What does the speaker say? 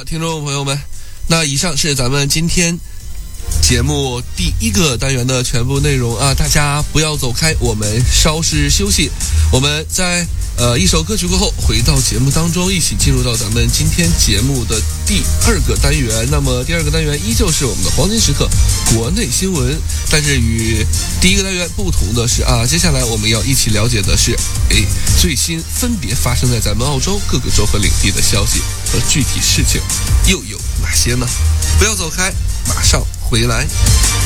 听众朋友们，那以上是咱们今天节目第一个单元的全部内容啊，大家不要走开，我们稍事休息。我们在一首歌曲过后回到节目当中，一起进入到咱们今天节目的第二个单元。那么第二个单元依旧是我们的黄金时刻国内新闻，但是与第一个单元不同的是啊，接下来我们要一起了解的是最新分别发生在咱们澳洲各个州和领地的消息和具体事情又有哪些呢？不要走开，马上回来。